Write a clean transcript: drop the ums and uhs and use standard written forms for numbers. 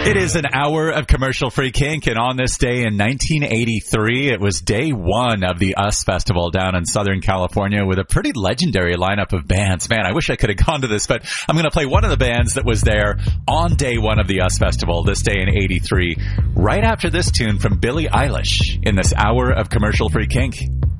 It is an hour of commercial-free kink, and on this day in 1983, it was day one of the US Festival down in Southern California with a pretty legendary lineup of bands. Man, I wish I could have gone to this, but I'm going to play one of the bands that was there on day one of the US Festival this day in 83, right after this tune from Billie Eilish in this hour of commercial-free kink.